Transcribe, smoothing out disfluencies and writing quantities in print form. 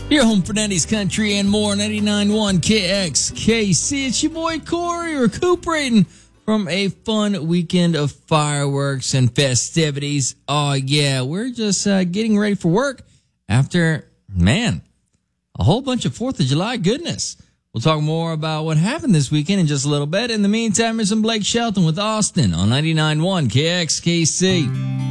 Your home for 90s country and more, 99.1 KXKC. It's your boy Corey recuperating from a fun weekend of fireworks and festivities. Oh, yeah, we're just getting ready for work after, a whole bunch of 4th of July goodness. We'll talk more about what happened this weekend in just a little bit. In the meantime, here's some Blake Shelton with Austin on 99.1 KXKC.